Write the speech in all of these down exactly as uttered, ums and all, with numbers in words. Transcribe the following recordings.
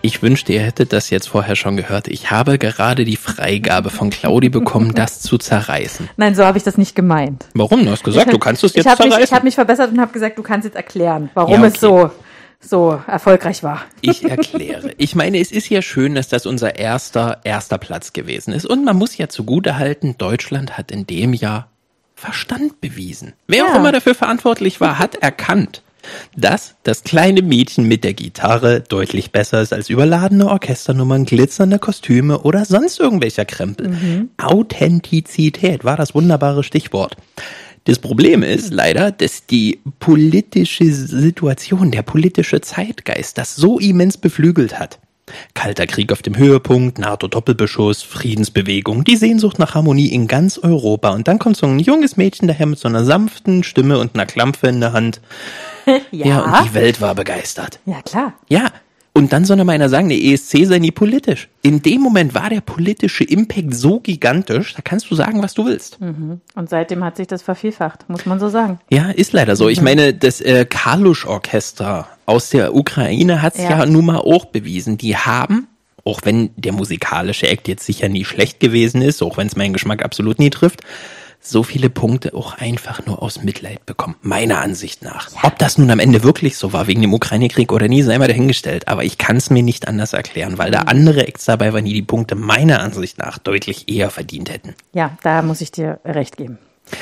Ich wünschte, ihr hättet das jetzt vorher schon gehört. Ich habe gerade die Freigabe von Claudi bekommen, das zu zerreißen. Nein, so habe ich das nicht gemeint. Warum? Du hast gesagt, ich, du kannst es jetzt ich hab zerreißen. Mich, ich habe mich verbessert und habe gesagt, du kannst jetzt erklären, warum Ja, okay. es so, so erfolgreich war. Ich erkläre. Ich meine, es ist ja schön, dass das unser erster, erster Platz gewesen ist. Und man muss ja zugutehalten, Deutschland hat in dem Jahr Verstand bewiesen. Wer Ja. auch immer dafür verantwortlich war, hat erkannt, dass das kleine Mädchen mit der Gitarre deutlich besser ist als überladene Orchesternummern, glitzernde Kostüme oder sonst irgendwelcher Krempel. Mhm. Authentizität war das wunderbare Stichwort. Das Problem ist leider, dass die politische Situation, der politische Zeitgeist das so immens beflügelt hat. Kalter Krieg auf dem Höhepunkt, NATO-Doppelbeschuss, Friedensbewegung, die Sehnsucht nach Harmonie in ganz Europa. Und dann kommt so ein junges Mädchen daher mit so einer sanften Stimme und einer Klampfe in der Hand. Ja. Ja, und die Welt war begeistert. Ja, klar. Ja, und dann soll noch mal einer sagen, der E S C sei nie politisch. In dem Moment war der politische Impact so gigantisch, da kannst du sagen, was du willst. Mhm. Und seitdem hat sich das vervielfacht, muss man so sagen. Ja, ist leider so. Ich meine, das äh, Kalusch-Orchester aus der Ukraine hat es ja. ja nun mal auch bewiesen. Die haben, auch wenn der musikalische Act jetzt sicher nie schlecht gewesen ist, auch wenn es meinen Geschmack absolut nie trifft, so viele Punkte auch einfach nur aus Mitleid bekommen, meiner Ansicht nach. Ja. Ob das nun am Ende wirklich so war, wegen dem Ukraine-Krieg oder nie, sei mal dahingestellt. Aber ich kann es mir nicht anders erklären, weil da andere Acts dabei waren, die die Punkte meiner Ansicht nach deutlich eher verdient hätten. Ja, da muss ich dir recht geben.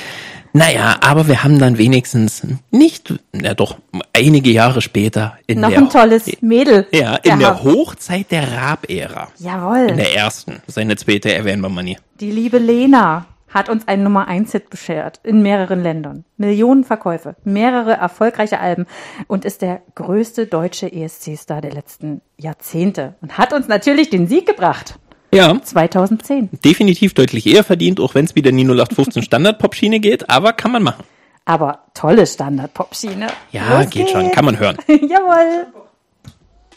Naja, aber wir haben dann wenigstens nicht, na doch, einige Jahre später in Noch der... ein tolles Mädel. Ja, in der Hochzeit der Raab-Ära. Jawohl. In der ersten. Seine zweite erwähnen wir mal nie. Die liebe Lena hat uns einen Nummer eins Hit beschert in mehreren Ländern. Millionen Verkäufe, mehrere erfolgreiche Alben und ist der größte deutsche E S C-Star der letzten Jahrzehnte und hat uns natürlich den Sieg gebracht. Ja. zweitausendzehn. Definitiv deutlich eher verdient, auch wenn es wieder in die null acht fünfzehn Standard-Pop-Schiene geht, aber kann man machen. Aber tolle Standard-Pop-Schiene. Ja, Los geht geht's. schon, kann man hören. Jawohl.